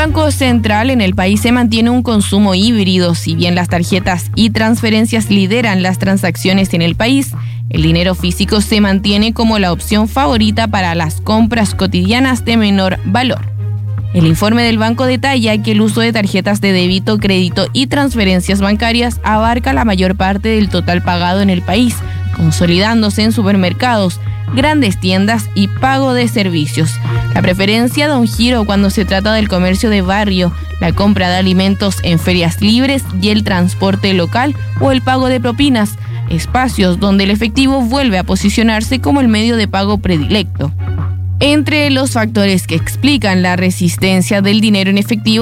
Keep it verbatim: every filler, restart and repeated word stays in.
Banco Central, en el país se mantiene un consumo híbrido. Si bien las tarjetas y transferencias lideran las transacciones en el país, el dinero físico se mantiene como la opción favorita para las compras cotidianas de menor valor. El informe del banco detalla que el uso de tarjetas de débito, crédito y transferencias bancarias abarca la mayor parte del total pagado en el país, consolidándose en supermercados, grandes tiendas y pago de servicios. La preferencia da un giro cuando se trata del comercio de barrio, la compra de alimentos en ferias libres y el transporte local o el pago de propinas, espacios donde el efectivo vuelve a posicionarse como el medio de pago predilecto. Entre los factores que explican la resistencia del dinero en efectivo